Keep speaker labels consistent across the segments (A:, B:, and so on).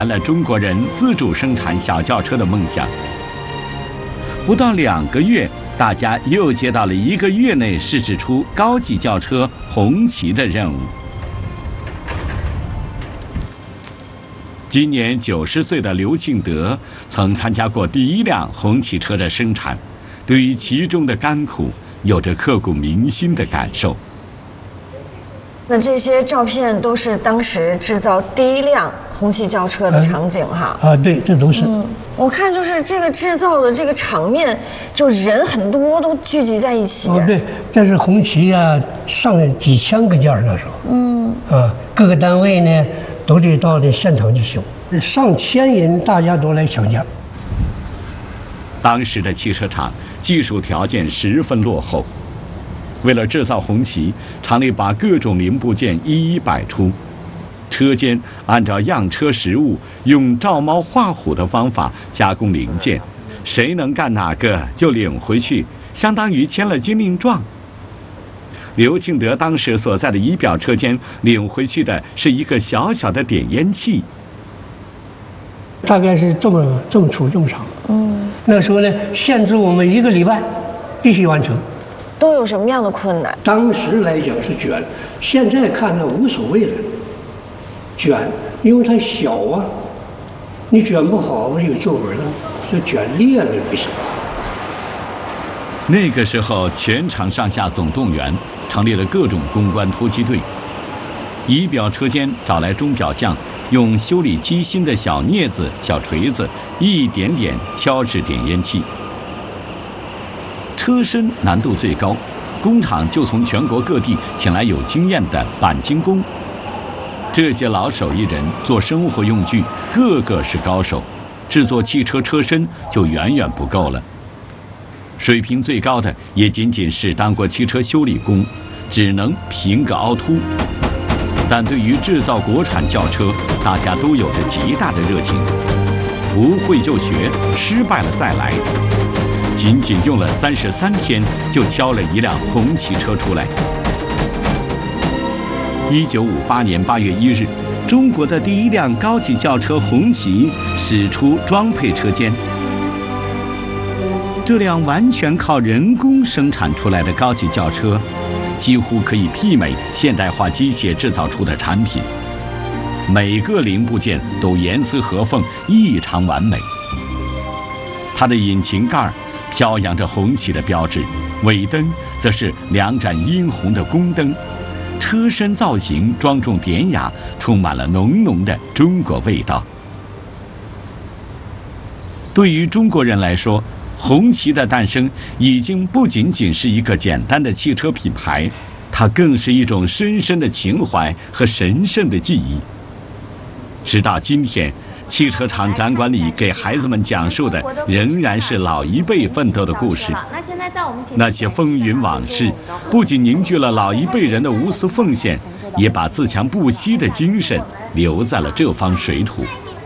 A: 了中国人自主生产小轿车的梦想。不到2个月，大家又接到了1个月内试制出高级轿车红旗的任务。今年90岁的刘庆德曾参加过第1辆红旗车的生产，对于其中的甘苦有着刻骨铭心的感受。
B: 那这些照片都是当时制造第1辆红旗轿车的场景哈。
C: 对，这都是。
B: 我看就是这个制造的这个场面，就人很多都聚集在一起。
C: 对，这是红旗啊，上了几千个件那时候。各个单位呢都得到这现场去修，上千人大家都来抢件。
A: 当时的汽车厂技术条件十分落后，为了制造红旗，厂里把各种零部件一一摆出。车间按照样车实物，用照猫画虎的方法加工零件，谁能干哪个就领回去，相当于签了军令状。刘庆德当时所在的仪表车间领回去的是一个小小的点烟器，
C: 大概是这么粗这么长。那时候呢，限制我们1个礼拜必须完成。
B: 都有什么样的困难？
C: 当时来讲是卷，现在看着无所谓了。卷，因为它小啊，你卷不好，不就皱纹了？这卷裂了不行。
A: 那个时候，全厂上下总动员，成立了各种攻关突击队。仪表车间找来钟表匠，用修理机芯的小镊子、小锤子，一点点敲制点烟器。车身难度最高，工厂就从全国各地请来有经验的钣金工。这些老手艺人做生活用具，个个是高手，制作汽车车身就远远不够了。水平最高的也仅仅是当过汽车修理工，只能平个凹凸。但对于制造国产轿车，大家都有着极大的热情，不会就学，失败了再来。仅仅用了33天，就敲了1辆红旗车出来。1958年8月1日，中国的第1辆高级轿车红旗驶出装配车间。这辆完全靠人工生产出来的高级轿车，几乎可以媲美现代化机械制造出的产品，每个零部件都严丝合缝，异常完美。它的引擎盖飘扬着红旗的标志，尾灯则是2盏殷红的宫灯。车身造型庄重典雅，充满了浓浓的中国味道。对于中国人来说，红旗的诞生已经不仅仅是一个简单的汽车品牌，它更是一种深深的情怀和神圣的记忆。直到今天，汽车厂展馆里给孩子们讲述的仍然是老一辈奋斗的故事。那些风云往事，不仅凝聚了老一辈人的无私奉献，也把自强不息的精神留在了这方水土。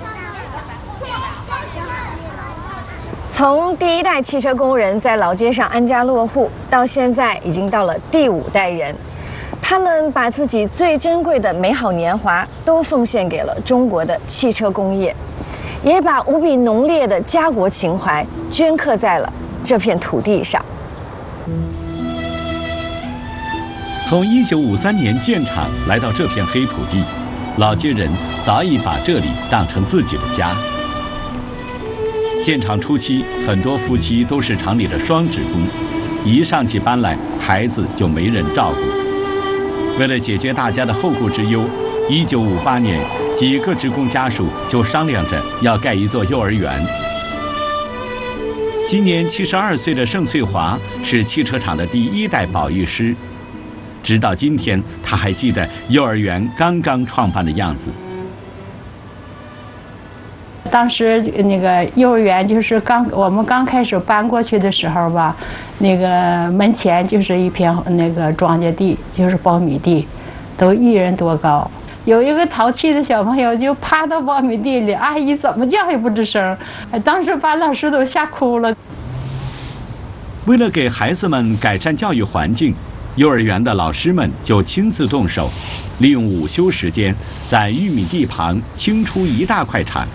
B: 从第1代汽车工人在老街上安家落户，到现在已经到了第5代人。他们把自己最珍贵的美好年华都奉献给了中国的汽车工业，也把无比浓烈的家国情怀镌刻在了这片土地上。
A: 从1953年建厂来到这片黑土地，老街人早已把这里当成自己的家。建厂初期，很多夫妻都是厂里的双职工，一上起班来，孩子就没人照顾。为了解决大家的后顾之忧，1958年，几个职工家属就商量着要盖一座幼儿园。今年72岁的盛翠华是汽车厂的第1代保育师，直到今天，他还记得幼儿园刚刚创办的样子。
D: 当时那个幼儿园就是我们刚开始搬过去的时候吧，那个门前就是一片那个庄稼地，就是苞米地，都1人多高。有一个淘气的小朋友就趴到苞米地里，阿姨怎么叫也不吱声，当时把老师都吓哭了。
A: 为了给孩子们改善教育环境， 幼儿园的老师们就亲自动手，利用午休时间，在玉米地旁清出一大块铲，